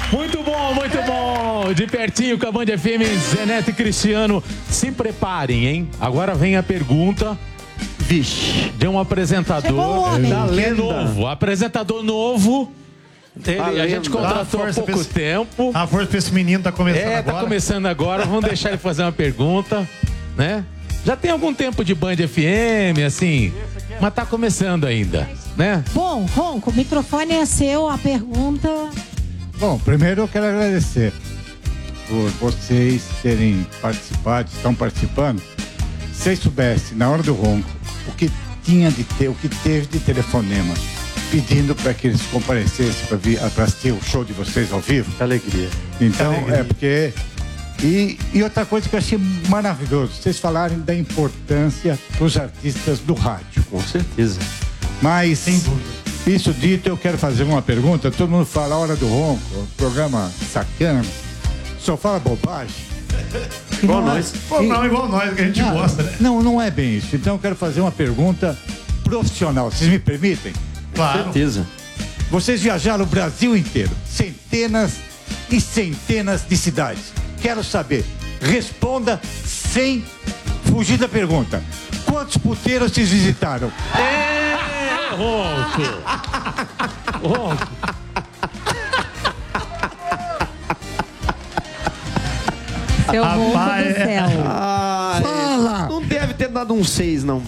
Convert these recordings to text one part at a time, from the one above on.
Muito bom, muito bom. De pertinho com a Band FM, Zé Neto e Cristiano. Se preparem, hein? Agora vem a pergunta. Vixe. De um apresentador da lenda. Novo. Apresentador novo. A gente contratou há pouco tempo. A força pra esse menino tá começando agora. Tá começando agora. Vamos deixar ele fazer uma pergunta, né? Já tem algum tempo de Band FM, assim, mas tá começando ainda, né? Bom, Ronco, o microfone é seu, a pergunta... Bom, primeiro eu quero agradecer por vocês terem participado, estão participando. Se vocês soubessem, na hora do ronco, o que tinha de ter, o que teve de telefonema, pedindo para que eles comparecessem para assistir o show de vocês ao vivo. Que alegria. Então, Que alegria. é porque... E outra coisa que eu achei maravilhoso, vocês falarem da importância dos artistas do rádio. Com certeza. Mas, isso dito, eu quero fazer uma pergunta. Todo mundo fala a hora do ronco, programa sacana, só fala bobagem. Igual nós. Igual nós, que a gente gosta, né? Não é bem isso. Então eu quero fazer uma pergunta profissional. Vocês me permitem? Claro. Com certeza. Vocês viajaram o Brasil inteiro, centenas e centenas de cidades. Quero saber, responda sem fugir da pergunta. Quantos puteiros vocês visitaram? Ronco! Ronco! Seu Ronco do céu. Fala! Não deve ter dado um 6, não.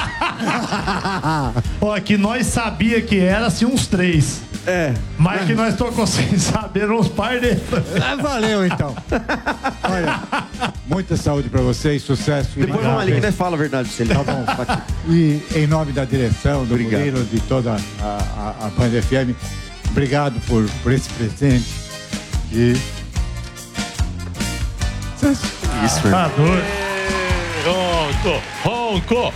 Ó, que nós sabia que era assim uns 3. É. Mas que nós tocamos sem saber uns par de... Valeu, então. Olha, muita saúde pra vocês, sucesso. Depois vamos ali que nós fala a verdade pra você. Tá bom. E em nome da direção, do Murilo, de toda a Band FM, obrigado por esse presente. E... Isso, Tá doido. Ronco!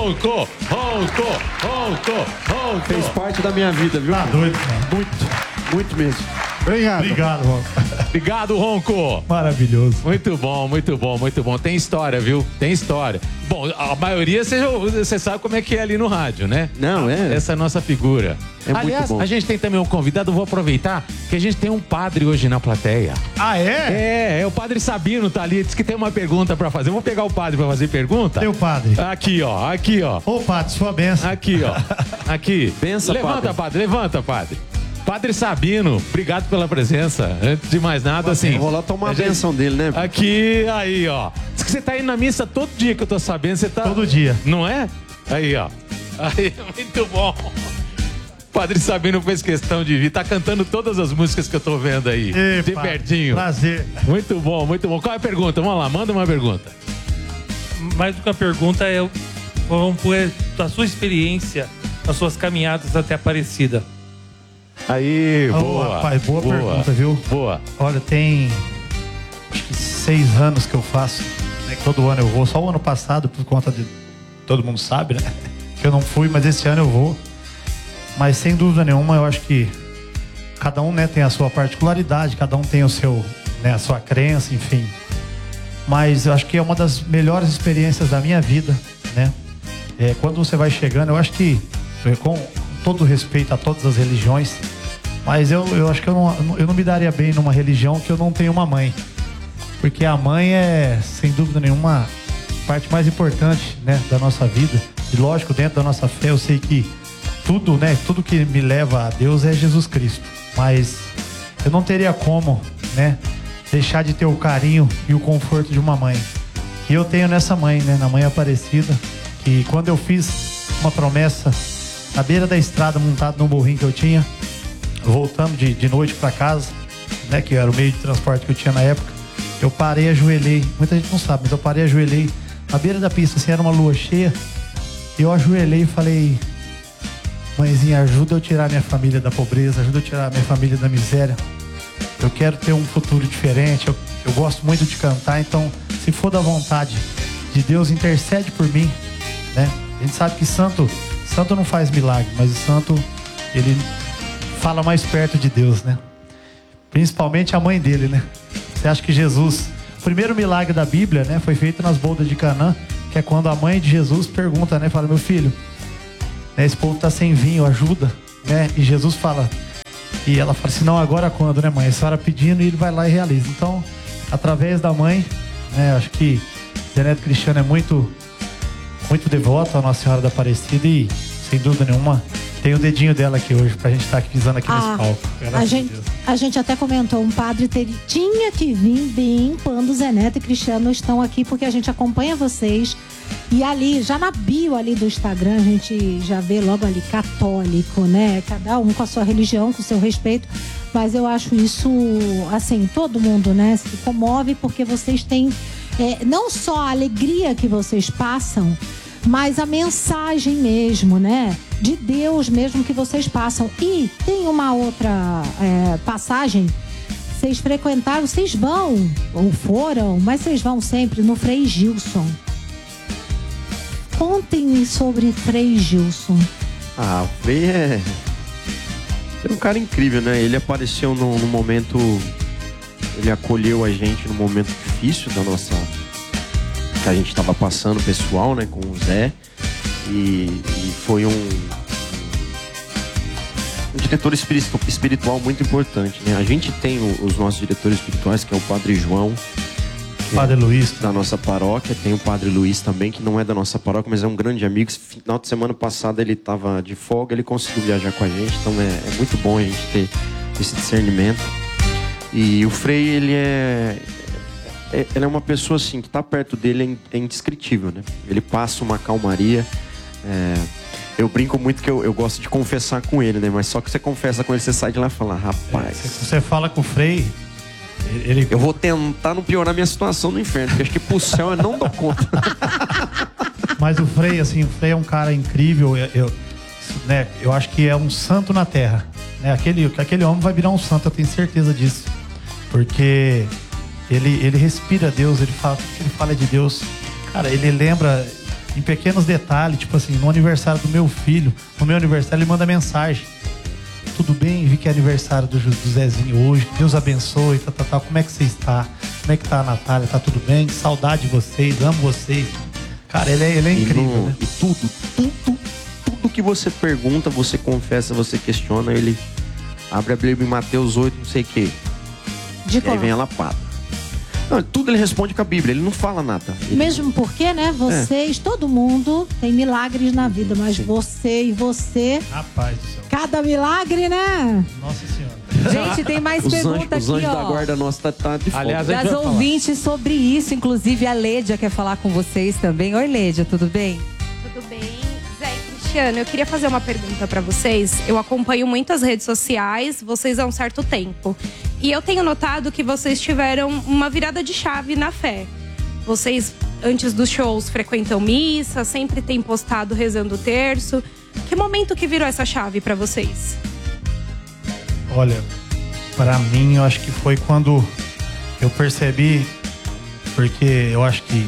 Fez parte da minha vida, viu? Tá doido, mano. Muito mesmo. Obrigado. Obrigado, Ronco. Obrigado, Ronco! Maravilhoso. Muito bom, muito bom, muito bom. Tem história, viu? Tem história. Bom, a maioria você sabe como é que é ali no rádio, né? Não, é. Essa é a nossa figura. É muito Aliás, bom. a gente tem também um convidado, vou aproveitar que a gente tem um padre hoje na plateia. Ah, é? É o padre Sabino tá ali, diz que tem uma pergunta pra fazer. Vamos pegar o padre pra fazer pergunta? Tem o padre. Aqui, ó. Ô, padre, sua benção. Aqui, ó. Aqui. Benção, levanta, padre. Levanta, padre. Padre Sabino, obrigado pela presença. Antes de mais nada, assim... Vou lá tomar a benção dele, né? Aqui, aí, ó. Diz que você tá indo na missa todo dia, que eu tô sabendo. Você tá... Todo dia. Não é? Aí, ó. Aí, muito bom. Padre Sabino fez questão de vir. Tá cantando todas as músicas que eu tô vendo aí. Ei, de padre, pertinho. prazer. Muito bom, muito bom. Qual é a pergunta? Vamos lá, manda uma pergunta. Mais do que a pergunta é vamos pôr a sua experiência, as suas caminhadas até Aparecida. Aí, Ô, boa. rapaz, boa pergunta, viu? Boa. Olha, tem acho que 6 anos que eu faço, né? Todo ano eu vou. Só o ano passado, por conta de... Todo mundo sabe, né? Que eu não fui, mas esse ano eu vou. Mas sem dúvida nenhuma, eu acho que cada um, né, tem a sua particularidade, cada um tem o seu, né, a sua crença, enfim. Mas eu acho que é uma das melhores experiências da minha vida, né? Quando você vai chegando, eu acho que, com todo respeito a todas as religiões, mas eu acho que eu não me daria bem numa religião que eu não tenho uma mãe. Porque a mãe é, sem dúvida nenhuma, a parte mais importante, né, da nossa vida. E lógico, dentro da nossa fé, eu sei que tudo, né, tudo que me leva a Deus é Jesus Cristo. Mas eu não teria como, né, deixar de ter o carinho e o conforto de uma mãe. E eu tenho nessa mãe, né, na Mãe Aparecida, que quando eu fiz uma promessa à beira da estrada, montado num burrinho que eu tinha, voltando de noite para casa, né, que era o meio de transporte que eu tinha na época, eu parei, ajoelhei, muita gente não sabe, mas eu parei, ajoelhei à beira da pista, assim, era uma lua cheia, e eu ajoelhei e falei: mãezinha, ajuda eu a tirar minha família da pobreza, ajuda eu a tirar minha família da miséria. Eu quero ter um futuro diferente, eu gosto muito de cantar, então, se for da vontade de Deus, intercede por mim, né? A gente sabe que santo não faz milagre, mas o santo, ele fala mais perto de Deus, né? Principalmente a mãe dele, né? Você acha que Jesus, o primeiro milagre da Bíblia, né, foi feito nas bodas de Canaã, que é quando a mãe de Jesus pergunta, né, fala: meu filho, né, esse povo tá sem vinho, ajuda, né? E Jesus fala: E ela fala assim, não, agora quando, né, mãe? A senhora pedindo e ele vai lá e realiza. Então, através da mãe, né, acho que Zé Neto Cristiano é muito devoto à Nossa Senhora da Aparecida e, sem dúvida nenhuma, tem o dedinho dela aqui hoje pra gente estar aqui pisando aqui nesse palco. A gente até comentou, um padre tinha que vir bem quando o Zé Neto e Cristiano estão aqui, porque a gente acompanha vocês. E ali, já na bio ali do Instagram, a gente já vê logo ali católico, né? Cada um com a sua religião, com o seu respeito. Mas eu acho isso, assim, todo mundo, né, se comove porque vocês têm não só a alegria que vocês passam, mas a mensagem mesmo, né? De Deus mesmo que vocês passam. E tem uma outra passagem. Vocês frequentaram, vocês vão, ou foram, mas vocês vão sempre no Frei Gilson. Contem sobre Frei Gilson. O Frei é um cara incrível, né? Ele apareceu num momento... Ele acolheu a gente num momento difícil da nossa... que a gente estava passando, pessoal, né? Com o Zé. E foi um diretor espiritual muito importante, né? A gente tem os nossos diretores espirituais, que é o Padre João, Padre Luiz, da nossa paróquia. Tem o Padre Luiz também, que não é da nossa paróquia, mas é um grande amigo. Final de semana passada ele estava de folga, ele conseguiu viajar com a gente. Então é muito bom a gente ter esse discernimento. E o Frei, ele é uma pessoa assim, que tá perto dele é indescritível, né? Ele passa uma calmaria. Eu brinco muito que eu gosto de confessar com ele, né? Mas só que você confessa com ele, você sai de lá e fala, rapaz... Se você fala com o Frei... Eu vou tentar não piorar minha situação no inferno, porque acho que pro céu eu não dou conta. Mas o Frei, assim, é um cara incrível. Eu acho que é um santo na terra, né? Aquele homem vai virar um santo, eu tenho certeza disso. Porque ele respira Deus, ele fala de Deus. Cara, ele lembra em pequenos detalhes, tipo assim, no aniversário do meu filho, no meu aniversário ele manda mensagem. Tudo bem, vi que é aniversário do Zezinho hoje, Deus abençoe, como é que você está? Como é que tá a Natália? Tá tudo bem? Saudade de vocês, amo vocês. Cara, ele é incrível, né? E tudo que você pergunta, você confessa, você questiona, ele abre a Bíblia em Mateus 8, não sei o quê. E aí vem a lapada. Não, tudo ele responde com a Bíblia, ele não fala nada. Mesmo porque, né, vocês, todo mundo tem milagres na vida, mas você... Rapaz do céu. Cada milagre, né? Nossa Senhora. Gente, tem mais pergunta aqui, Os anjos ó. da guarda nossa tá de folga. Aliás, Das ouvintes sobre isso, inclusive a Lédia quer falar com vocês também. Oi, Lédia, tudo bem? Tudo bem? Zé e Cristiano, eu queria fazer uma pergunta pra vocês. Eu acompanho muito as redes sociais, vocês há um certo tempo. E eu tenho notado que vocês tiveram uma virada de chave na fé. Vocês, antes dos shows, frequentam missa, sempre têm postado rezando o terço. Que momento que virou essa chave pra vocês? Olha, para mim, eu acho que foi quando eu percebi, porque eu acho que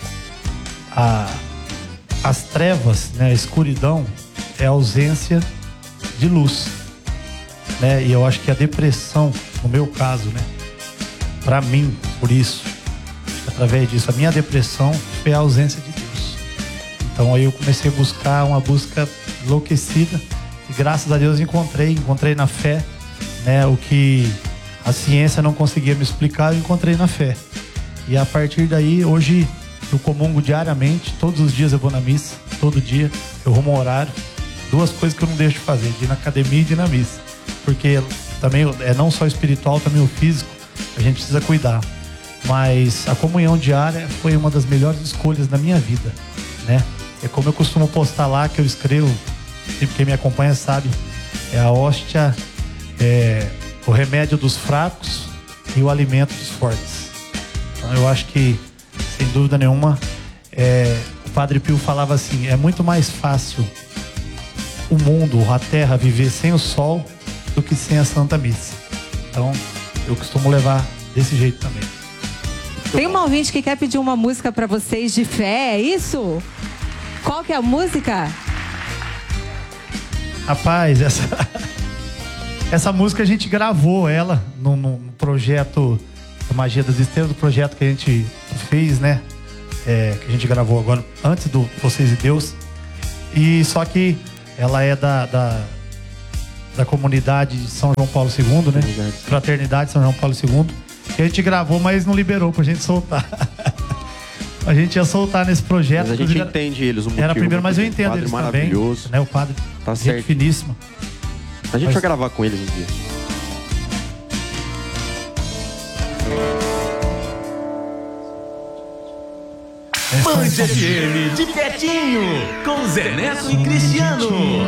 as trevas, né, a escuridão é a ausência de luz, né? E eu acho que a depressão, no meu caso, né, para mim, por isso, através disso, a minha depressão foi a ausência de Deus. Então aí eu comecei a buscar uma busca enlouquecida e graças a Deus encontrei na fé, né, o que a ciência não conseguia me explicar, eu encontrei na fé. E a partir daí, hoje eu comungo diariamente, todos os dias eu vou na missa, todo dia eu rumo ao horário. Duas coisas que eu não deixo de fazer, de ir na academia e de ir na missa. Porque também é não só espiritual, também o físico, a gente precisa cuidar. Mas a comunhão diária foi uma das melhores escolhas da minha vida, né? É como eu costumo postar lá, que eu escrevo, sempre quem me acompanha sabe, é a hóstia, o remédio dos fracos e o alimento dos fortes. Então eu acho que, sem dúvida nenhuma, o Padre Pio falava assim, é muito mais fácil o mundo, a terra, viver sem o sol do que sem a Santa Missa. Então, eu costumo levar desse jeito também. Tem uma ouvinte que quer pedir uma música pra vocês de fé, é isso? Qual que é a música? Rapaz, essa música a gente gravou ela no projeto a Magia das Estrelas, do projeto que a gente fez, né? Que a gente gravou agora, antes do Vocês e Deus. E só que ela é da comunidade de São João Paulo II, né? Fraternidade São João Paulo II. Que a gente gravou, mas não liberou pra gente soltar. A gente ia soltar nesse projeto. Mas a gente entende eles, o motivo. Era primeiro, mas eu entendo eles maravilhoso. também. Né? O padre, tá gente certo. finíssima. A gente vai gravar com eles um dia. Band FM de pertinho, com Zé Neto e Cristiano.